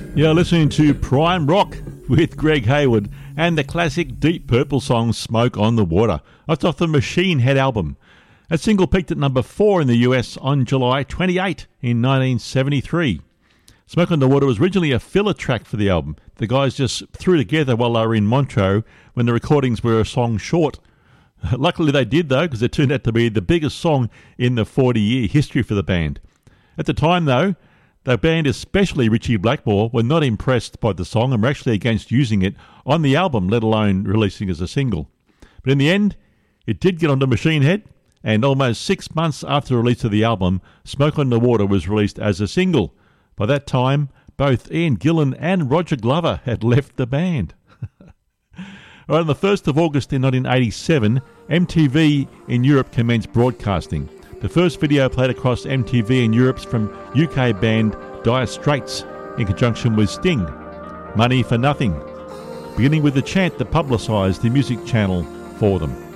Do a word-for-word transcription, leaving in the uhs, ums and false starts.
You're listening to Prime Rock with Greg Hayward and the classic Deep Purple song Smoke on the Water. That's off the Machine Head album. That single peaked at number four in the U S on July twenty-eighth in nineteen seventy-three. Smoke on the Water was originally a filler track for the album. The guys just threw together while they were in Montreux when the recordings were a song short. Luckily they did though, because it turned out to be the biggest song in the forty-year history for the band. At the time though, the band, especially Ritchie Blackmore, were not impressed by the song and were actually against using it on the album, let alone releasing it as a single. But in the end, it did get onto Machine Head, and almost six months after the release of the album, Smoke on the Water was released as a single. By that time, both Ian Gillan and Roger Glover had left the band. All right, on the first of August in nineteen eighty-seven, M T V in Europe commenced broadcasting. The first video played across M T V in Europe's from U K band Dire Straits in conjunction with Sting, Money for Nothing, beginning with the chant that publicised the music channel for them.